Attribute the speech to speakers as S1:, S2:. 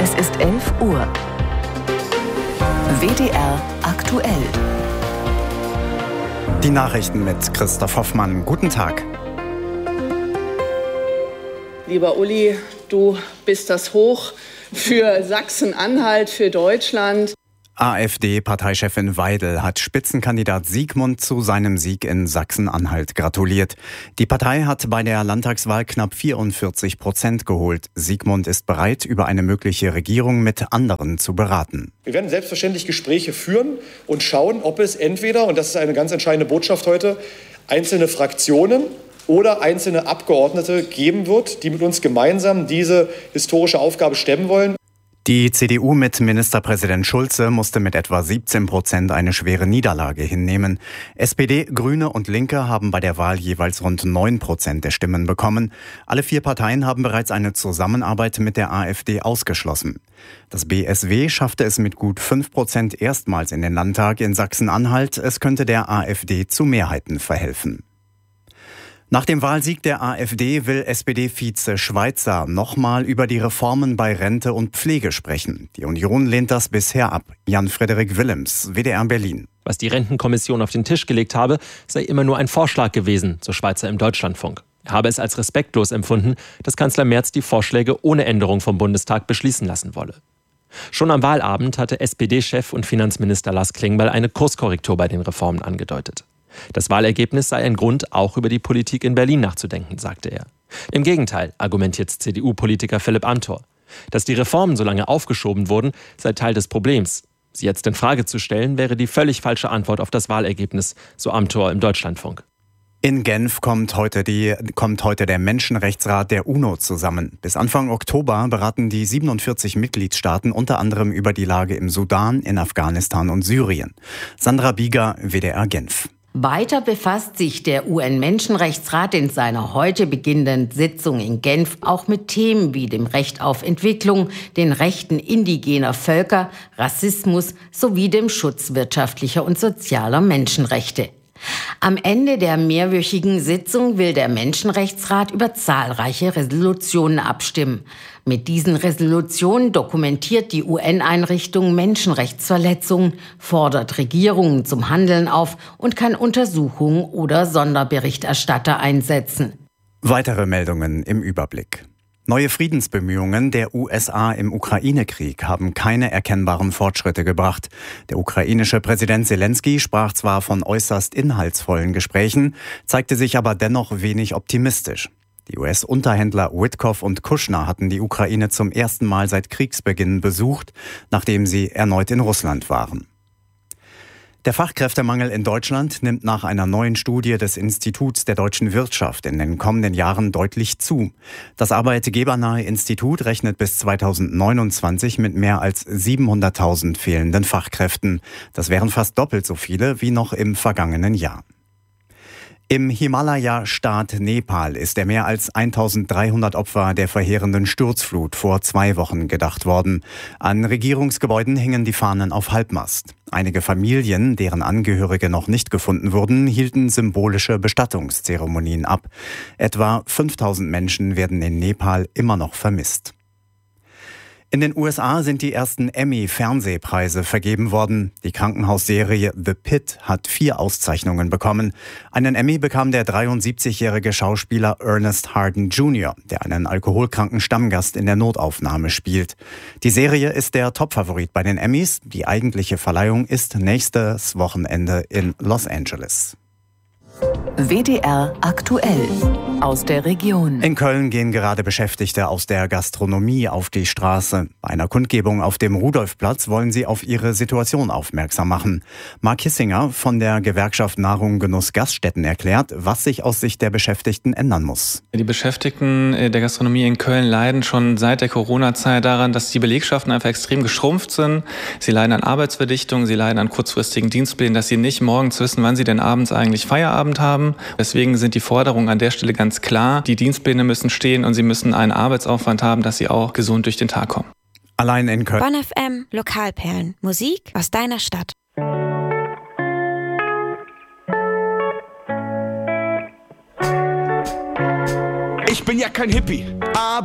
S1: Es ist 11 Uhr. WDR aktuell.
S2: Die Nachrichten mit Christoph Hoffmann. Guten Tag.
S3: Lieber Uli, du bist das Hoch für Sachsen-Anhalt, für Deutschland.
S2: AfD-Parteichefin Weidel hat Spitzenkandidat Siegmund zu seinem Sieg in Sachsen-Anhalt gratuliert. Die Partei hat bei der Landtagswahl knapp 44% geholt. Siegmund ist bereit, über eine mögliche Regierung mit anderen zu beraten.
S4: Wir werden selbstverständlich Gespräche führen und schauen, ob es entweder, und das ist eine ganz entscheidende Botschaft heute, einzelne Fraktionen oder einzelne Abgeordnete geben wird, die mit uns gemeinsam diese historische Aufgabe stemmen wollen.
S2: Die CDU mit Ministerpräsident Schulze musste mit etwa 17% eine schwere Niederlage hinnehmen. SPD, Grüne und Linke haben bei der Wahl jeweils rund 9% der Stimmen bekommen. Alle 4 Parteien haben bereits eine Zusammenarbeit mit der AfD ausgeschlossen. Das BSW schaffte es mit gut 5% erstmals in den Landtag in Sachsen-Anhalt. Es könnte der AfD zu Mehrheiten verhelfen. Nach dem Wahlsieg der AfD will SPD-Vize Schweizer nochmal über die Reformen bei Rente und Pflege sprechen. Die Union lehnt das bisher ab. Jan-Frederik Willems, WDR Berlin.
S5: Was die Rentenkommission auf den Tisch gelegt habe, sei immer nur ein Vorschlag gewesen, so Schweizer im Deutschlandfunk. Er habe es als respektlos empfunden, dass Kanzler Merz die Vorschläge ohne Änderung vom Bundestag beschließen lassen wolle. Schon am Wahlabend hatte SPD-Chef und Finanzminister Lars Klingbeil eine Kurskorrektur bei den Reformen angedeutet. Das Wahlergebnis sei ein Grund, auch über die Politik in Berlin nachzudenken, sagte er. Im Gegenteil, argumentiert CDU-Politiker Philipp Amthor. Dass die Reformen so lange aufgeschoben wurden, sei Teil des Problems. Sie jetzt in Frage zu stellen, wäre die völlig falsche Antwort auf das Wahlergebnis, so Amthor im Deutschlandfunk.
S2: In Genf kommt heute der Menschenrechtsrat der UNO zusammen. Bis Anfang Oktober beraten die 47 Mitgliedstaaten unter anderem über die Lage im Sudan, in Afghanistan und Syrien. Sandra Bieger, WDR Genf.
S6: Weiter befasst sich der UN-Menschenrechtsrat in seiner heute beginnenden Sitzung in Genf auch mit Themen wie dem Recht auf Entwicklung, den Rechten indigener Völker, Rassismus sowie dem Schutz wirtschaftlicher und sozialer Menschenrechte. Am Ende der mehrwöchigen Sitzung will der Menschenrechtsrat über zahlreiche Resolutionen abstimmen. Mit diesen Resolutionen dokumentiert die UN-Einrichtung Menschenrechtsverletzungen, fordert Regierungen zum Handeln auf und kann Untersuchungen oder Sonderberichterstatter einsetzen.
S2: Weitere Meldungen im Überblick. Neue Friedensbemühungen der USA im Ukraine-Krieg haben keine erkennbaren Fortschritte gebracht. Der ukrainische Präsident Selenskyj sprach zwar von äußerst inhaltsvollen Gesprächen, zeigte sich aber dennoch wenig optimistisch. Die US-Unterhändler Witkoff und Kushner hatten die Ukraine zum ersten Mal seit Kriegsbeginn besucht, nachdem sie erneut in Russland waren. Der Fachkräftemangel in Deutschland nimmt nach einer neuen Studie des Instituts der deutschen Wirtschaft in den kommenden Jahren deutlich zu. Das arbeitgebernahe Institut rechnet bis 2029 mit mehr als 700.000 fehlenden Fachkräften. Das wären fast doppelt so viele wie noch im vergangenen Jahr. Im Himalaya-Staat Nepal ist der mehr als 1300 Opfer der verheerenden Sturzflut vor 2 Wochen gedacht worden. An Regierungsgebäuden hingen die Fahnen auf Halbmast. Einige Familien, deren Angehörige noch nicht gefunden wurden, hielten symbolische Bestattungszeremonien ab. Etwa 5000 Menschen werden in Nepal immer noch vermisst. In den USA sind die ersten Emmy-Fernsehpreise vergeben worden. Die Krankenhausserie The Pit hat 4 Auszeichnungen bekommen. Einen Emmy bekam der 73-jährige Schauspieler Ernest Harden Jr., der einen alkoholkranken Stammgast in der Notaufnahme spielt. Die Serie ist der Topfavorit bei den Emmys. Die eigentliche Verleihung ist nächstes Wochenende in Los Angeles.
S1: WDR aktuell aus der Region.
S2: In Köln gehen gerade Beschäftigte aus der Gastronomie auf die Straße. Bei einer Kundgebung auf dem Rudolfplatz wollen sie auf ihre Situation aufmerksam machen. Marc Hissinger von der Gewerkschaft Nahrung Genuss Gaststätten erklärt, was sich aus Sicht der Beschäftigten ändern muss.
S7: Die Beschäftigten der Gastronomie in Köln leiden schon seit der Corona-Zeit daran, dass die Belegschaften einfach extrem geschrumpft sind. Sie leiden an Arbeitsverdichtung, sie leiden an kurzfristigen Dienstplänen, dass sie nicht morgens wissen, wann sie denn abends eigentlich Feierabend haben. Deswegen sind die Forderungen an der Stelle ganz klar. Die Dienstpläne müssen stehen und sie müssen einen Arbeitsaufwand haben, dass sie auch gesund durch den Tag kommen.
S2: Allein in Köln.
S8: Bonn FM Lokalperlen. Musik aus deiner Stadt.
S9: Ich bin ja kein Hippie, aber